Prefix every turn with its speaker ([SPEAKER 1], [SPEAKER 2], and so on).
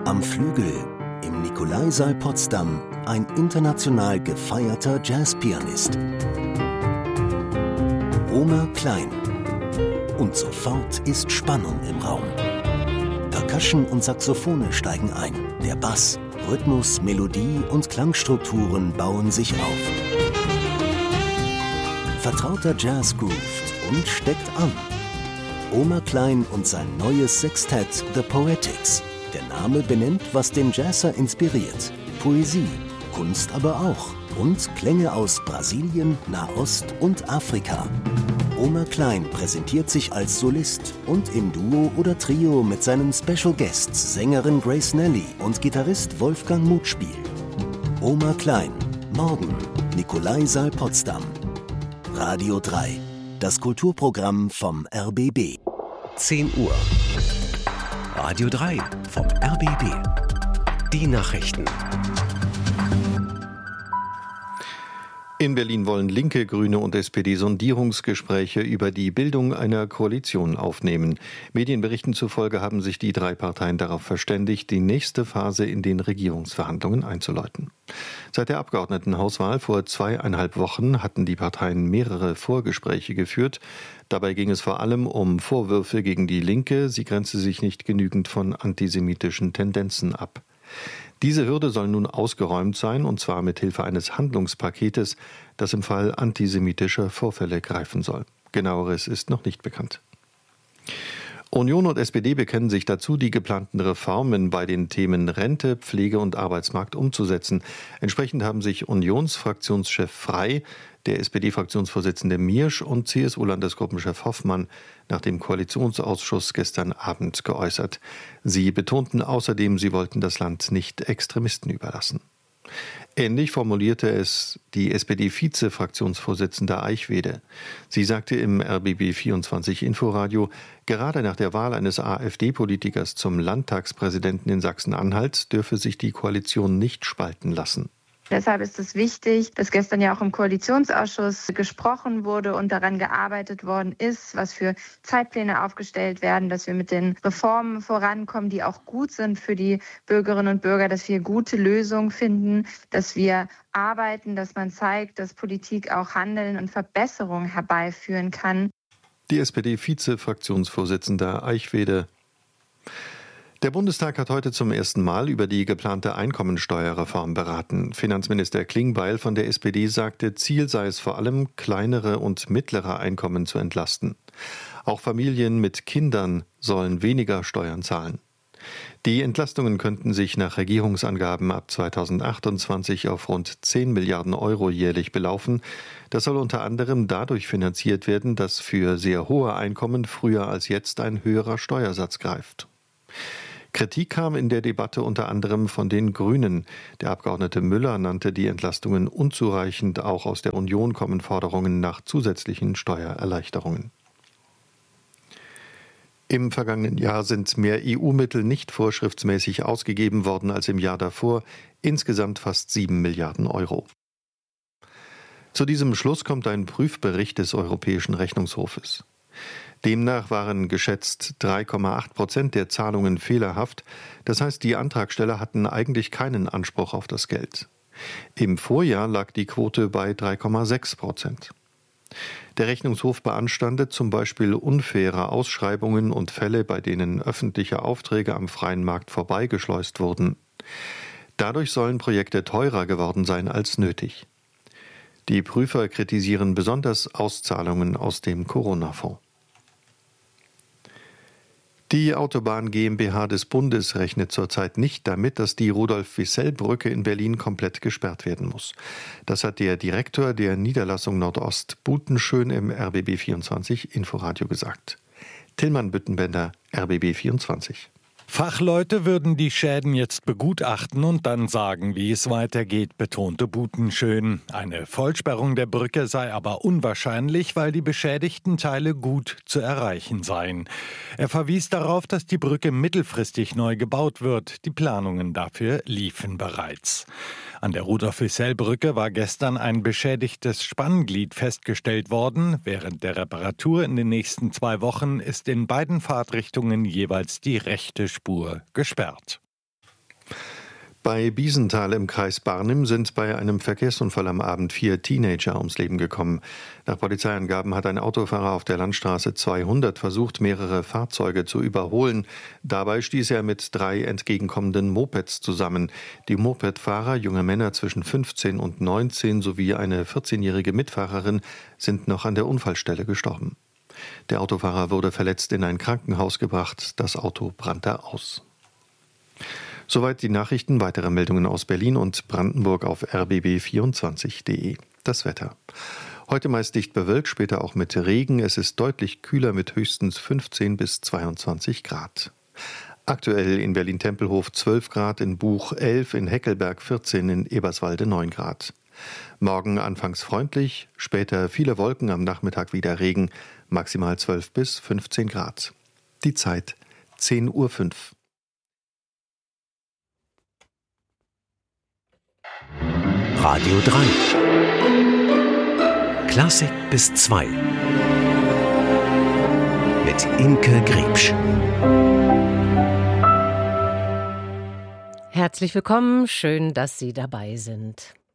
[SPEAKER 1] Am Flügel im Nikolaisaal Potsdam ein international gefeierter Jazzpianist. Omer Klein. Und sofort ist Spannung im Raum. Percussion und Saxophone steigen ein. Der Bass, Rhythmus, Melodie und Klangstrukturen bauen sich auf. Vertrauter Jazz groovt und steckt an. Omer Klein und sein neues Sextett The Poetics. Der Name benennt, was den Jazzer inspiriert. Poesie, Kunst aber auch. Und Klänge aus Brasilien, Nahost und Afrika. Omer Klein präsentiert sich als Solist und im Duo oder Trio mit seinen Special Guests Sängerin Grace Nelly und Gitarrist Wolfgang Mutspiel. Omer Klein, morgen, Nikolaisaal Potsdam. Radio 3, das Kulturprogramm vom RBB.
[SPEAKER 2] 10 Uhr. Radio 3 vom RBB. Die Nachrichten.
[SPEAKER 3] In Berlin wollen Linke, Grüne und SPD Sondierungsgespräche über die Bildung einer Koalition aufnehmen. Medienberichten zufolge haben sich die drei Parteien darauf verständigt, die nächste Phase in den Regierungsverhandlungen einzuläuten. Seit der Abgeordnetenhauswahl vor 2,5 Wochen hatten die Parteien mehrere Vorgespräche geführt. Dabei ging es vor allem um Vorwürfe gegen die Linke. Sie grenze sich nicht genügend von antisemitischen Tendenzen ab. Diese Hürde soll nun ausgeräumt sein, und zwar mit Hilfe eines Handlungspaketes, das im Fall antisemitischer Vorfälle greifen soll. Genaueres ist noch nicht bekannt. Union und SPD bekennen sich dazu, die geplanten Reformen bei den Themen Rente, Pflege und Arbeitsmarkt umzusetzen. Entsprechend haben sich Unionsfraktionschef Frey, der SPD-Fraktionsvorsitzende Miersch und CSU-Landesgruppenchef Hoffmann nach dem Koalitionsausschuss gestern Abend geäußert. Sie betonten außerdem, sie wollten das Land nicht Extremisten überlassen. Ähnlich formulierte es die SPD-Vize-Fraktionsvorsitzende Eichwede. Sie sagte im RBB 24 Inforadio, gerade nach der Wahl eines AfD-Politikers zum Landtagspräsidenten in Sachsen-Anhalt dürfe sich die Koalition nicht spalten lassen.
[SPEAKER 4] Deshalb ist es wichtig, dass gestern ja auch im Koalitionsausschuss gesprochen wurde und daran gearbeitet worden ist, was für Zeitpläne aufgestellt werden, dass wir mit den Reformen vorankommen, die auch gut sind für die Bürgerinnen und Bürger, dass wir gute Lösungen finden, dass wir arbeiten, dass man zeigt, dass Politik auch Handeln und Verbesserungen herbeiführen kann.
[SPEAKER 3] Die SPD-Vize-Fraktionsvorsitzende Eichwede. Der Bundestag hat heute zum ersten Mal über die geplante Einkommensteuerreform beraten. Finanzminister Klingbeil von der SPD sagte, Ziel sei es vor allem, kleinere und mittlere Einkommen zu entlasten. Auch Familien mit Kindern sollen weniger Steuern zahlen. Die Entlastungen könnten sich nach Regierungsangaben ab 2028 auf rund 10 Milliarden Euro jährlich belaufen. Das soll unter anderem dadurch finanziert werden, dass für sehr hohe Einkommen früher als jetzt ein höherer Steuersatz greift. Kritik kam in der Debatte unter anderem von den Grünen. Der Abgeordnete Müller nannte die Entlastungen unzureichend. Auch aus der Union kommen Forderungen nach zusätzlichen Steuererleichterungen. Im vergangenen Jahr sind mehr EU-Mittel nicht vorschriftsmäßig ausgegeben worden als im Jahr davor, insgesamt fast 7 Milliarden Euro. Zu diesem Schluss kommt ein Prüfbericht des Europäischen Rechnungshofes. Demnach waren geschätzt 3,8% der Zahlungen fehlerhaft. Das heißt, die Antragsteller hatten eigentlich keinen Anspruch auf das Geld. Im Vorjahr lag die Quote bei 3,6%. Der Rechnungshof beanstandet zum Beispiel unfaire Ausschreibungen und Fälle, bei denen öffentliche Aufträge am freien Markt vorbeigeschleust wurden. Dadurch sollen Projekte teurer geworden sein als nötig. Die Prüfer kritisieren besonders Auszahlungen aus dem Corona-Fonds. Die Autobahn GmbH des Bundes rechnet zurzeit nicht damit, dass die Rudolf-Wissell-Brücke in Berlin komplett gesperrt werden muss. Das hat der Direktor der Niederlassung Nordost Butenschön im RBB 24 Inforadio gesagt. Tillmann Büttenbender, RBB 24.
[SPEAKER 5] Fachleute würden die Schäden jetzt begutachten und dann sagen, wie es weitergeht, betonte Butenschön. Eine Vollsperrung der Brücke sei aber unwahrscheinlich, weil die beschädigten Teile gut zu erreichen seien. Er verwies darauf, dass die Brücke mittelfristig neu gebaut wird. Die Planungen dafür liefen bereits. An der Rudolf-Wissell-Brücke war gestern ein beschädigtes Spannglied festgestellt worden. Während der Reparatur in den nächsten 2 Wochen ist in beiden Fahrtrichtungen jeweils die rechte Spur gesperrt.
[SPEAKER 3] Bei Biesenthal im Kreis Barnim sind bei einem Verkehrsunfall am Abend 4 Teenager ums Leben gekommen. Nach Polizeiangaben hat ein Autofahrer auf der Landstraße 200 versucht, mehrere Fahrzeuge zu überholen. Dabei stieß er mit 3 entgegenkommenden Mopeds zusammen. Die Mopedfahrer, junge Männer zwischen 15 und 19 sowie eine 14-jährige Mitfahrerin, sind noch an der Unfallstelle gestorben. Der Autofahrer wurde verletzt in ein Krankenhaus gebracht. Das Auto brannte aus. Soweit die Nachrichten. Weitere Meldungen aus Berlin und Brandenburg auf rbb24.de. Das Wetter. Heute meist dicht bewölkt, später auch mit Regen. Es ist deutlich kühler mit höchstens 15 bis 22 Grad. Aktuell in Berlin-Tempelhof 12 Grad, in Buch 11, in Heckelberg 14, in Eberswalde 9 Grad. Morgen anfangs freundlich, später viele Wolken, am Nachmittag wieder Regen, maximal 12 bis 15 Grad. Die Zeit 10:05 Uhr.
[SPEAKER 2] Radio 3. Klassik bis 2. Mit Imke Griebsch.
[SPEAKER 6] Herzlich willkommen, schön, dass Sie dabei sind.